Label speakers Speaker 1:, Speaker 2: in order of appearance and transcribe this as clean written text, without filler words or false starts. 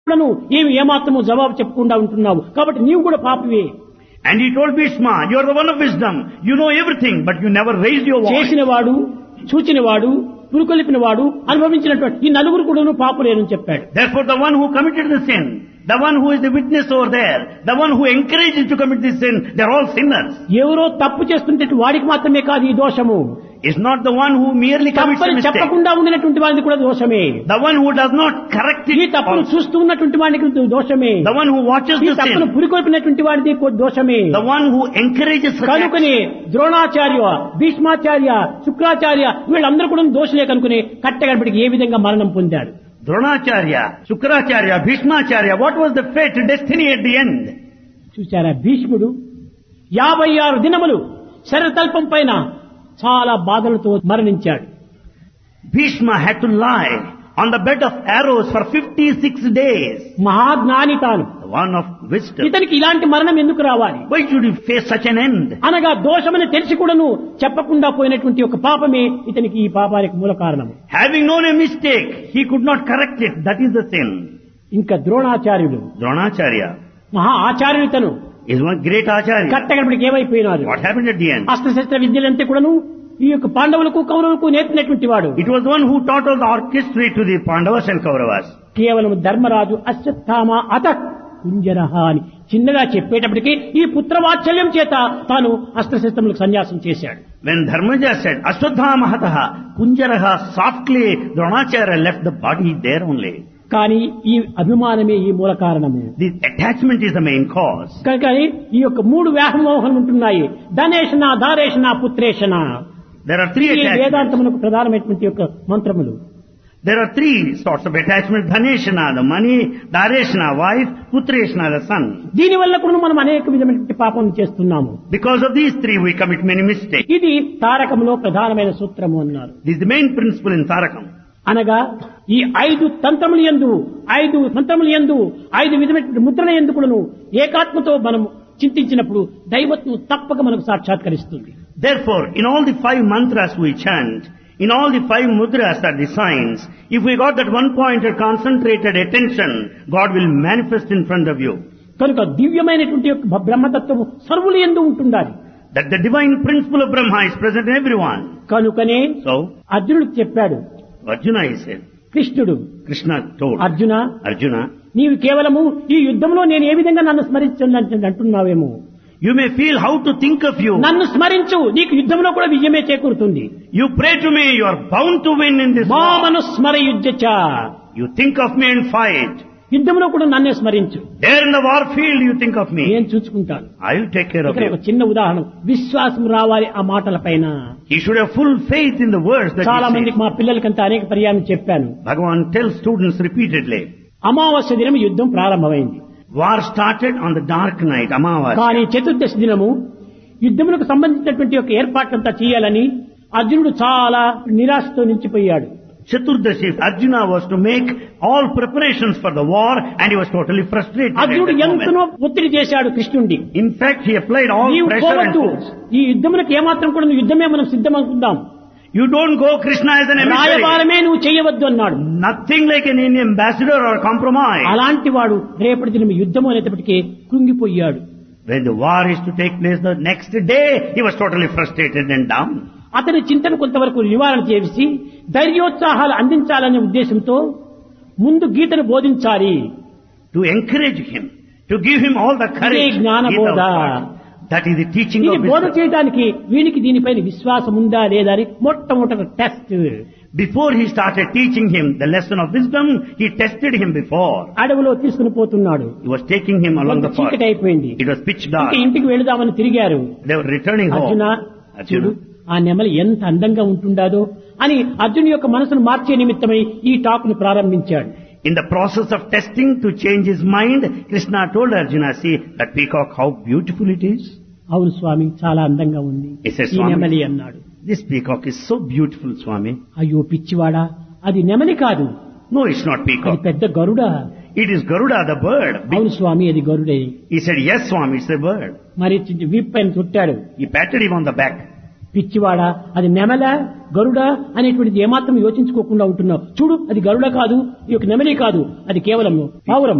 Speaker 1: ఏమి ఏమాత్రము జవాబు చెప్పకుండా ఉంటున్నావు కాబట్టి నీవు కూడా పాపివే.
Speaker 2: And he told Bhishma, you are the one of wisdom. You know everything, but you never raised your voice.
Speaker 1: చేసినవాడు, చూచినవాడు, పురుకొలిపినవాడు, అనుభవించినటువంటి ఈ నలుగురు కూడాను పాపులేనని చెప్పాడు.
Speaker 2: Therefore the one who committed the sin, the one who is the witness over there, the one who encourages to commit this sin, they are all sinners.
Speaker 1: ఎవరో తప్పు చేస్తుంటే వాడికి మాత్రమే కాదు ఈ దోషము.
Speaker 2: It's not the one who merely commits a
Speaker 1: తప్పని
Speaker 2: mistake.
Speaker 1: చెప్పకుండా ఉండినటువంటి వాడికి కూడా దోషమే.
Speaker 2: The one who does not correct
Speaker 1: ఈ
Speaker 2: it.
Speaker 1: తప్పును చూస్తూ ఉన్నటువంటి వాడికి దోషమే.
Speaker 2: The one who watches
Speaker 1: ఈ
Speaker 2: the
Speaker 1: తప్పును
Speaker 2: sin.
Speaker 1: పురికొల్పినటువంటి వాడికి దోషమే.
Speaker 2: The one who encourages such acts.
Speaker 1: కనుకనే ద్రోణాచార్య, భీష్మాచార్య, శుక్రాచార్య వీళ్ళందరూ కూడా దోషులే కనుకుని కట్టగడపడికి ఏ విధంగా మరణం పొందాడు.
Speaker 2: Dronacharya, Shukracharya, Bhishmacharya, what was the fate, destiny at the end?
Speaker 1: చూచారా, భీష్ముడు 56 దినములు శరతల్పం పైన చాలా బాధలతో మరణించాడు.
Speaker 2: Bhishma had to lie on the bed of arrows for 56 days.
Speaker 1: మహాజ్ఞాని తాను,
Speaker 2: The one of wisdom.
Speaker 1: ఇతనికి ఇలాంటి మరణం ఎందుకు రావాలి?
Speaker 2: Why should he face such an end?
Speaker 1: అనగా దోషమని తెలిసి కూడాను చెప్పకుండా పోయినటువంటి ఒక పాపమే ఇతనికి ఈ పాపానికి మూల కారణము.
Speaker 2: Having known a mistake, he could not correct it. That is the sin.
Speaker 1: ఇంకా ద్రోణాచార్యుడు,
Speaker 2: Dronacharya
Speaker 1: మహా ఆచార్యుడు తను,
Speaker 2: is one great acharya.
Speaker 1: కట్టగడపడికి ఏమైపోయినారు?
Speaker 2: What happened at the end?
Speaker 1: అస్త్రశస్త్ర విద్యలంతా కూడాను ఈ యొక్క పాండవులకు కౌరవులకు నేర్పినటువంటి వాడు.
Speaker 2: It was one who taught all the orchestra to the Pandavas and Kauravas.
Speaker 1: కేవలం ధర్మరాజు అశ్వత్థామ అత కుంజరహ అని చిన్నగా చెప్పేటప్పటికి ఈ పుత్రవాత్సల్యం చేత తాను అస్త్రశస్త్రములకు సన్యాసం చేశాడు.
Speaker 2: When Dharmaja said, Ashwadhamahataha, Kunjaraha, softly Dronacharya left the body there only.
Speaker 1: కానీ ఈ అభిమానమే ఈ మూల కారణము.
Speaker 2: The attachment is the main cause.
Speaker 1: కనుక ఈ యొక్క 3 వ్యామోహం ఉంటున్నాయి. ధనేషణ, ధారేషణ, పుత్రేషణ.
Speaker 2: There are 3
Speaker 1: ఈ
Speaker 2: attachments.
Speaker 1: వేదాంతములకు ప్రధానమైనటువంటి యొక్క మంత్రములు.
Speaker 2: There are 3 sorts of attachment. Dhaneshana, the money, Dareshana, wife, Putreshana, the son.
Speaker 1: దీనివల్ల కూడా మనం అనేక విధమైనటువంటి పాపం చేస్తున్నాము.
Speaker 2: Because of these 3 we commit many mistakes.
Speaker 1: ఇది తారకంలో ప్రధానమైన సూత్రము అన్నారు.
Speaker 2: This is the main principle in Tarakam.
Speaker 1: అనగా ఈ 5 తంత్రములు యందు, 5 మంత్రములు యందు, 5 విధమైనటువంటి ముద్రల యందు కూడాను ఏకాత్మతో మనం చింతించినప్పుడు దైవత్వం తప్పక మనకు సాక్షాత్కరిస్తుంది.
Speaker 2: Therefore, in all the 5 mantras we chant, in all the 5 mudras are the signs. If we got that one pointed concentrated attention, God will manifest in front of you.
Speaker 1: కనుక దివ్యమైనటువంటి యొక్క బ్రహ్మతత్వము సర్వుల యందు ఉంటుండాలి.
Speaker 2: That the divine principle of Brahma is present in everyone.
Speaker 1: కనుకనే
Speaker 2: So,
Speaker 1: అర్జునుడు చెప్పాడు,
Speaker 2: Arjuna he said,
Speaker 1: కృష్ణుడు,
Speaker 2: Krishna told
Speaker 1: అర్జున,
Speaker 2: Arjuna,
Speaker 1: నీవు కేవలము ఈ యుద్ధంలో నేను ఏ విధంగా నన్ను స్మరించండి అంటున్నావేమో.
Speaker 2: you may feel how to think of you.
Speaker 1: నన్ను స్మరించు, నీకు యుద్ధంలో కూడా విజయమే చేకూరుతుంది.
Speaker 2: You pray to me, you are bound to win in this war.
Speaker 1: మామను స్మరయుజ్యచ,
Speaker 2: You think of me and fight.
Speaker 1: యుద్ధంలో కూడా నన్నే స్మరించు,
Speaker 2: There in the war field you think of me.
Speaker 1: నేను చూసుకుంటాను.
Speaker 2: I will take care of
Speaker 1: ఇక్కడ ఒక
Speaker 2: you.
Speaker 1: చిన్న ఉదాహరణ, విశ్వాసం రావాలి ఆ మాటల పైన.
Speaker 2: He should have full faith in the words that
Speaker 1: చాలా
Speaker 2: he
Speaker 1: మందికి
Speaker 2: says.
Speaker 1: మా పిల్లలకంతా అనేక పర్యాయం చెప్పాను.
Speaker 2: Bhagavan tells students repeatedly.
Speaker 1: అమావాస్య దినం యుద్ధం ప్రారంభమైంది.
Speaker 2: War started on the dark night, Amavasya.
Speaker 1: కానీ చతుర్దశి దినము యుద్ధములకు సంబంధించినటువంటి ఒక ఏర్పాట్లంతా చేయాలని అర్జునుడు చాలా నిరాశతో నిలిచిపోయాడు.
Speaker 2: Chaturdashi, Arjuna was to make all preparations for the war and he was totally frustrated at
Speaker 1: అర్జునుడు
Speaker 2: that
Speaker 1: ఎంతనో
Speaker 2: moment.
Speaker 1: ఒత్తిడి చేశాడు కృష్ణుడి.
Speaker 2: In fact, he applied all
Speaker 1: నీవు
Speaker 2: pressure and
Speaker 1: పోవద్దు,
Speaker 2: force.
Speaker 1: ఈ యుద్ధములకు ఏమాత్రం కూడా నువ్వు యుద్ధమే మనం సిద్ధమవుతుందాం,
Speaker 2: You don't go Krishna as an emissary.
Speaker 1: రాయబారమే నువ్వు చేయవద్దు అన్నాడు.
Speaker 2: Nothing like an Indian ambassador or compromise.
Speaker 1: అలాంటి వాడు రేపటి దినం యుద్ధం అనేటప్పటికీ కృంగిపోయాడు.
Speaker 2: When the war is to take place the next day, he was totally frustrated and down.
Speaker 1: అతని చింతన కొంతవరకు నివారణ చేసి ధైర్యోత్సాహాలు అందించాలనే ఉద్దేశంతో ముందు గీతను బోధించాలి.
Speaker 2: To encourage him, to give him all the courage.
Speaker 1: ఇదే జ్ఞాన
Speaker 2: Gita
Speaker 1: బోధ.
Speaker 2: was taught. That is the teaching
Speaker 1: ఇది
Speaker 2: of
Speaker 1: బోధ
Speaker 2: wisdom.
Speaker 1: చేయడానికి వీనికి దీనిపైన విశ్వాసం ఉందా లేదా అని మొట్టమొదటి test.
Speaker 2: Before he started teaching him the lesson of wisdom, he tested him before.
Speaker 1: అడవిలో తీసుకుని పోతున్నాడు.
Speaker 2: He was taking him along the path.
Speaker 1: చీకటి అయిపోయింది.
Speaker 2: It was pitch dark.
Speaker 1: ఇంకా ఇంటికి వెళదామని తిరిగారు.
Speaker 2: They were returning
Speaker 1: Arjuna,
Speaker 2: home.
Speaker 1: చూడు ఆ నెమలి ఎంత అందంగా ఉంటుండాదో అని అర్జును యొక్క మనసును మార్చే నిమిత్తమై ఈ టాక్ ను ప్రారంభించాడు.
Speaker 2: In the process of testing to change his mind, Krishna told Arjuna, see that peacock, how beautiful it is.
Speaker 1: అవును స్వామి, చాలా అందంగా ఉంది
Speaker 2: He said,
Speaker 1: ఈ
Speaker 2: "Swami,
Speaker 1: నెమలి అన్నాడు.
Speaker 2: this peacock is so beautiful, Swami.
Speaker 1: అయ్యో పిచ్చివాడా, అది నెమలి కాదు,
Speaker 2: No, it's not
Speaker 1: అది
Speaker 2: peacock.
Speaker 1: పెద్ద గరుడ.
Speaker 2: It is Garuda, the bird.
Speaker 1: అవును స్వామి, అది గరుడే.
Speaker 2: He said, yes, Swami, it's a bird.
Speaker 1: మరి వీప్ పైన చుట్టాడు.
Speaker 2: He patted him on the back.
Speaker 1: పిచ్చివాడా, అది నెమల గరుడ అనేటువంటిది ఏమాత్రం యోచించుకోకుండా ఉంటున్నావు. చూడు, అది గరుడ కాదు, ఈ యొక్క నెమలి కాదు, అది కేవలం పావురం.